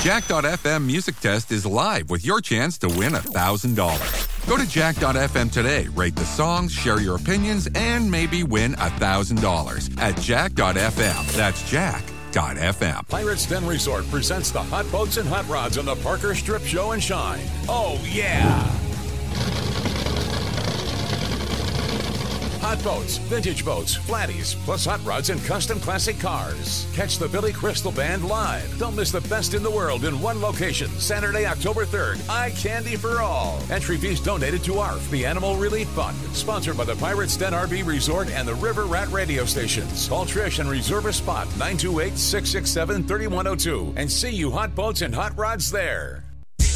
Jack.fm Music Test is live with your chance to win $1,000. Go to Jack.fm today, rate the songs, share your opinions, and maybe win $1,000 at Jack.fm. That's Jack.fm. Pirates Den Resort presents the Hot Boats and Hot Rods on the Parker Strip Show and Shine. Oh, yeah! Hot boats, vintage boats, flatties, plus hot rods and custom classic cars. Catch the Billy Crystal Band live. Don't miss the best in the world in one location. Saturday, October 3rd. Eye candy for all. Entry fees donated to ARF, the Animal Relief Fund. Sponsored by the Pirates Den RV Resort and the River Rat radio stations. Call Trish and reserve a spot 928-667-3102 and see you hot boats and hot rods there.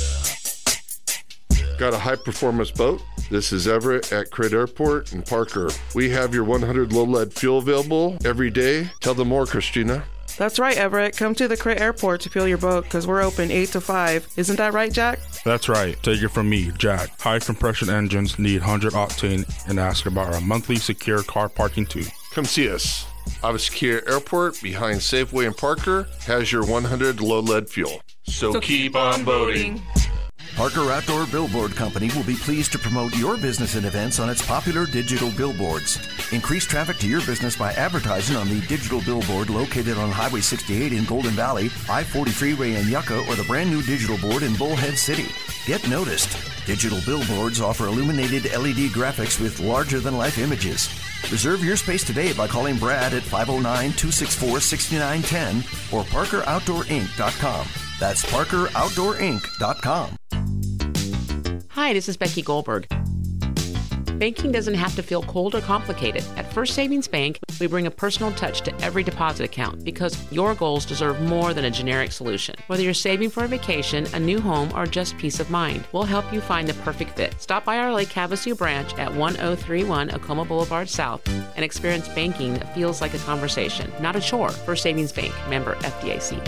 Got a high-performance boat? This is Everett at Crit Airport in Parker. We have your 100 low-lead fuel available every day. Tell them more, Christina. That's right, Everett. Come to the Crit Airport to fuel your boat because we're open 8 to 5. Isn't that right, Jack? That's right. Take it from me, Jack. High-compression engines need 100 octane and ask about our monthly secure car parking too. Come see us. Ava Secure Airport behind Safeway in Parker has your 100 low-lead fuel. So keep on boating. Parker Outdoor Billboard Company will be pleased to promote your business and events on its popular digital billboards. Increase traffic to your business by advertising on the digital billboard located on Highway 68 in Golden Valley, I-40 Freeway in Yucca, or the brand new digital board in Bullhead City. Get noticed. Digital billboards offer illuminated LED graphics with larger-than-life images. Reserve your space today by calling Brad at 509-264-6910 or ParkerOutdoorInc.com. That's ParkerOutdoorInc.com. Hi, this is Becky Goldberg. Banking doesn't have to feel cold or complicated. At First Savings Bank, we bring a personal touch to every deposit account because your goals deserve more than a generic solution. Whether you're saving for a vacation, a new home, or just peace of mind, we'll help you find the perfect fit. Stop by our Lake Havasu branch at 1031 Acoma Boulevard South and experience banking that feels like a conversation, not a chore. First Savings Bank, member FDIC.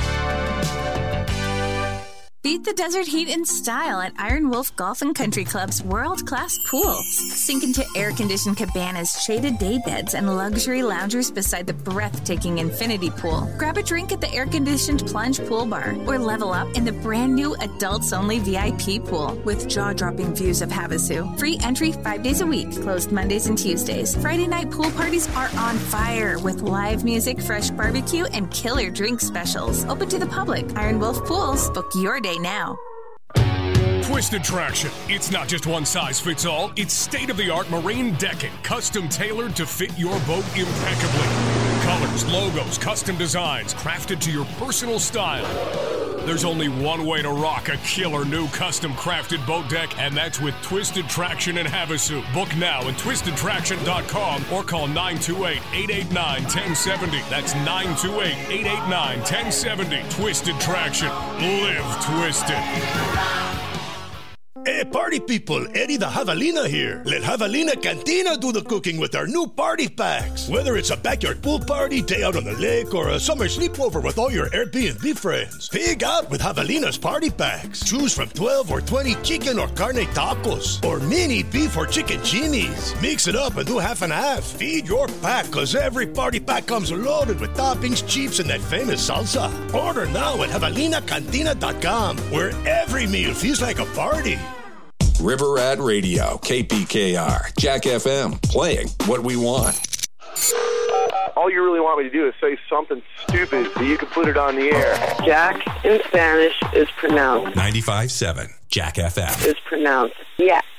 Beat the desert heat in style at Iron Wolf Golf and Country Club's world-class pools. Sink into air-conditioned cabanas, shaded day beds, and luxury loungers beside the breathtaking infinity pool. Grab a drink at the air-conditioned plunge pool bar or level up in the brand-new adults-only VIP pool with jaw-dropping views of Havasu. Free entry 5 days a week, closed Mondays and Tuesdays. Friday night pool parties are on fire with live music, fresh barbecue, and killer drink specials. Open to the public. Iron Wolf Pools. Book your day now. Twisted Traction. It's not just one size fits all. It's state-of-the-art marine decking, custom tailored to fit your boat impeccably. Colors, logos, custom designs, crafted to your personal style. There's only one way to rock a killer new custom crafted boat deck, and that's with Twisted Traction in Havasu. Book now at twistedtraction.com or call 928-889-1070. That's 928-889-1070. Twisted Traction. Live twisted. Hey, party people, Eddie the Javelina here. Let Javelina Cantina do the cooking with our new party packs. Whether it's a backyard pool party, day out on the lake, or a summer sleepover with all your Airbnb friends, pig out with Javelina's party packs. Choose from 12 or 20 chicken or carne tacos, or mini beef or chicken chimis. Mix it up and do half and half. Feed your pack, cause every party pack comes loaded with toppings, chips, and that famous salsa. Order now at JavelinaCantina.com, where every meal feels like a party. River Rat Radio, KPKR, Jack FM, playing what we want. All you really want me to do is say something stupid so you can put it on the air. Jack in Spanish is pronounced 95.7, Jack FM. Is pronounced, yeah.